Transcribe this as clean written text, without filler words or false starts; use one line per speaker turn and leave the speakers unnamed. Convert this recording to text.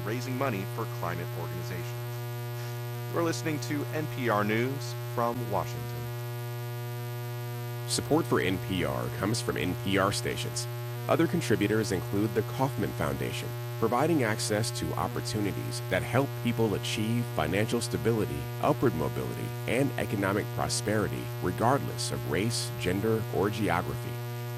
raising money for climate organizations. You're listening to NPR News from Washington.
Support for NPR comes from NPR stations. Other contributors include the Kauffman Foundation, providing access to opportunities that help people achieve financial stability, upward mobility, and economic prosperity regardless of race, gender, or geography.